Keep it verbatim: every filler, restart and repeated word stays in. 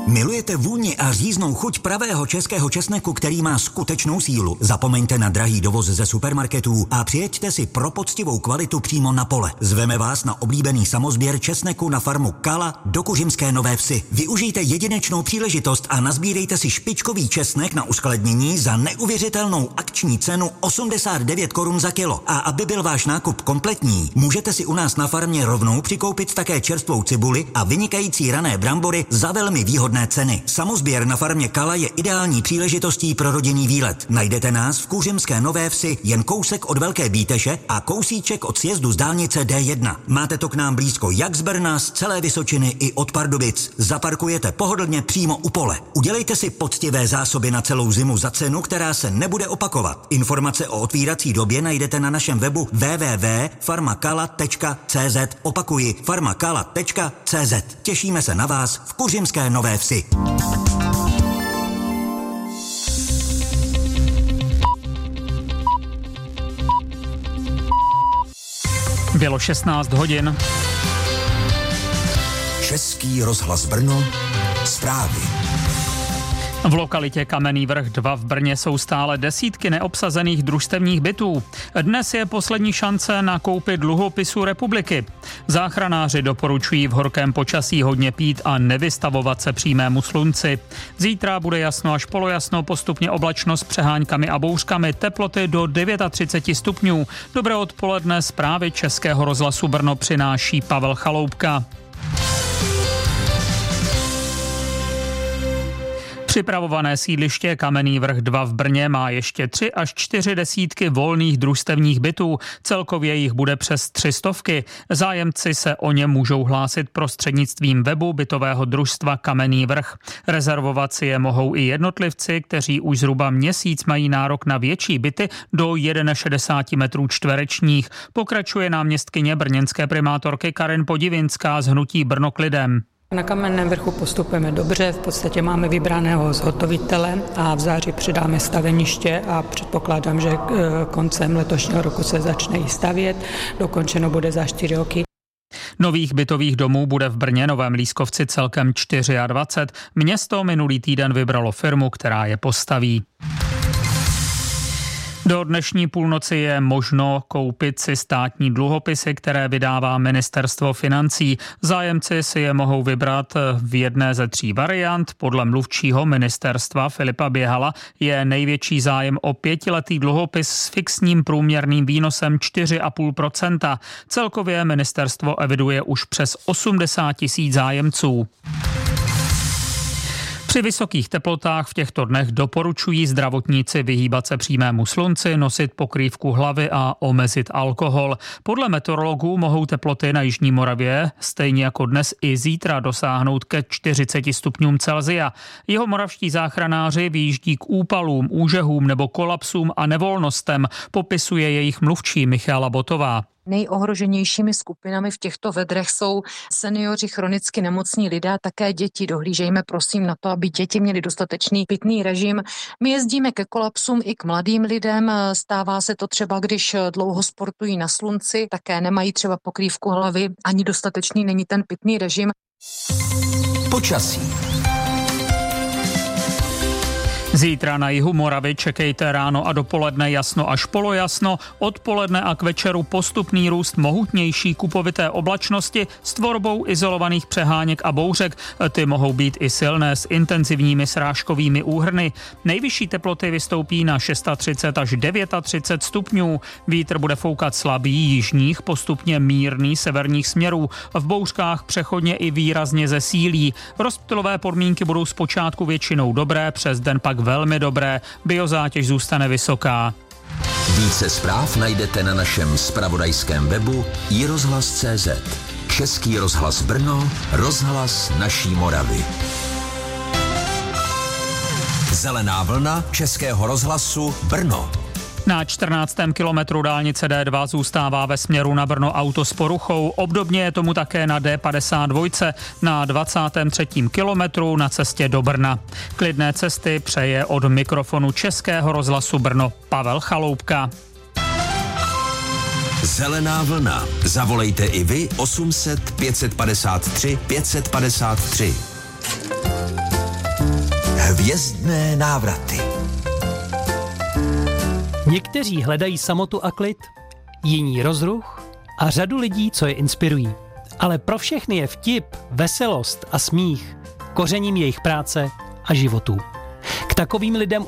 Milujete vůni a říznou chuť pravého českého česneku, který má skutečnou sílu? Zapomeňte na drahý dovoz ze supermarketů a přijeďte si pro poctivou kvalitu přímo na pole. Zveme vás na oblíbený samozběr česneku na farmu Kala do Kuřimské Nové Vsi. Využijte jedinečnou příležitost a nazbírejte si špičkový česnek na uskladnění za neuvěřitelnou akční cenu osmdesát devět korun za kilo. A aby byl váš nákup kompletní, můžete si u nás na farmě rovnou přikoupit také čerstvou cibuli a vynikající rané brambory za velmi výhodné ceny. Samozběr na farmě Kala je ideální příležitostí pro rodinný výlet. Najdete nás v Kuřimské Nové Vsi jen kousek od Velké Bíteše a kousíček od sjezdu z dálnice D jedna. Máte to k nám blízko jak z Brna, z celé Vysočiny i od Pardubic. Zaparkujete pohodlně přímo u pole. Udělejte si poctivé zásoby na celou zimu za cenu, která se nebude opakovat. Informace o otvírací době najdete na našem webu w w w tečka farmakala tečka c z. Opakuji farmakala tečka c z. Těšíme se na vás v Kuřimské Nové Vsi. Bylo šestnáct hodin. Český rozhlas Brno, zprávy. V lokalitě Kamenný vrch dva v Brně jsou stále desítky neobsazených družstevních bytů. Dnes je poslední šance na koupi dluhopisu republiky. Záchranáři doporučují v horkém počasí hodně pít a nevystavovat se přímému slunci. Zítra bude jasno až polojasno, postupně oblačno s přeháňkami a bouřkami, teploty do třicet devět stupňů. Dobré odpoledne, zprávy Českého rozhlasu Brno přináší Pavel Chaloupka. Připravované sídliště Kamenný vrch dva v Brně má ještě tři až čtyři desítky volných družstevních bytů. Celkově jich bude přes tři stovky. Zájemci se o ně můžou hlásit prostřednictvím webu bytového družstva Kamenný vrch. Rezervovat si je mohou i jednotlivci, kteří už zhruba měsíc mají nárok na větší byty do šedesát jedna metrů čtverečních. Pokračuje náměstkyně brněnské primátorky Karen Podivinská z hnutí Brno k lidem. Na Kamenném vrchu postupujeme dobře, v podstatě máme vybraného zhotovitele a v září přidáme staveniště a předpokládám, že koncem letošního roku se začne i stavět, dokončeno bude za čtyři roky. Nových bytových domů bude v Brně Novém Lískovci celkem dvacet čtyři. Město minulý týden vybralo firmu, která je postaví. Do dnešní půlnoci je možno koupit si státní dluhopisy, které vydává Ministerstvo financí. Zájemci si je mohou vybrat v jedné ze tří variant. Podle mluvčího ministerstva Filipa Běhala je největší zájem o pětiletý dluhopis s fixním průměrným výnosem čtyři celá pět procenta. Celkově ministerstvo eviduje už přes osmdesát tisíc zájemců. Při vysokých teplotách v těchto dnech doporučují zdravotníci vyhýbat se přímému slunci, nosit pokrývku hlavy a omezit alkohol. Podle meteorologů mohou teploty na jižní Moravě stejně jako dnes i zítra dosáhnout ke čtyřiceti stupňům Celsia. Jeho moravští záchranáři vyjíždí k úpalům, úžehům nebo kolapsům a nevolnostem, popisuje jejich mluvčí Michála Botová. Nejohroženějšími skupinami v těchto vedrech jsou seniori, chronicky nemocní lidé a také děti. Dohlížejme prosím na to, aby děti měly dostatečný pitný režim. My jezdíme ke kolapsům i k mladým lidem. Stává se to třeba, když dlouho sportují na slunci, také nemají třeba pokrývku hlavy, ani dostatečný není ten pitný režim. Počasí. Zítra na jihu Moravy čekejte ráno a dopoledne jasno až polojasno, odpoledne a k večeru postupný růst mohutnější kupovité oblačnosti s tvorbou izolovaných přeháněk a bouřek. Ty mohou být i silné s intenzivními srážkovými úhrny. Nejvyšší teploty vystoupí na třicet šest až třicet devět stupňů. Vítr bude foukat slabý jižních, postupně mírný severních směrů. V bouřkách přechodně i výrazně zesílí. Rozptylové podmínky budou zpočátku většinou dobré, přes den pak velmi dobré, biozátěž zůstane vysoká. Více zpráv najdete na našem zpravodajském webu i rozhlas tečka cé zet. Český rozhlas Brno, rozhlas naší Moravy. Zelená vlna Českého rozhlasu Brno. Na čtrnáctém kilometru dálnice D dva zůstává ve směru na Brno auto s poruchou. Obdobně je tomu také na D padesát dva na dvacátém třetím kilometru na cestě do Brna. Klidné cesty přeje od mikrofonu Českého rozhlasu Brno Pavel Chaloupka. Zelená vlna. Zavolejte i vy osm set pět set padesát tři pět set padesát tři. Hvězdné návraty. Někteří hledají samotu a klid, jiní rozruch a řadu lidí, co je inspirují. Ale pro všechny je vtip, veselost a smích kořením jejich práce a životů. K takovým lidem